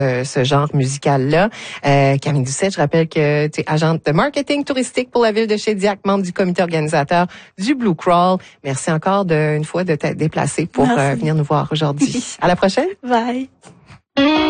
ce genre musical-là. Camille Doucet, je rappelle que tu es agente de marketing touristique pour la ville de Shediac, membre du comité organisateur du Blue Crawl. Merci encore une fois de t'être déplacé pour venir nous voir aujourd'hui. À la prochaine. Bye.